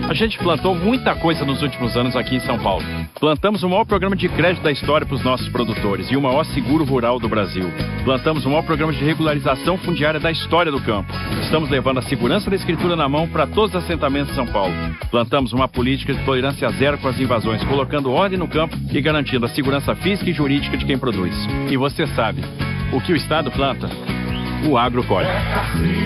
A gente plantou muita coisa nos últimos anos aqui em São Paulo. Plantamos o maior programa de crédito da história para os nossos produtores e o maior seguro rural do Brasil. Plantamos o maior programa de regularização fundiária da história do campo. Estamos levando a segurança da escritura na mão para todos os assentamentos de São Paulo. Plantamos uma política de tolerância zero com as invasões, colocando ordem no campo e garantindo a segurança física e jurídica de quem produz. E você sabe, o que o Estado planta, o agro colhe.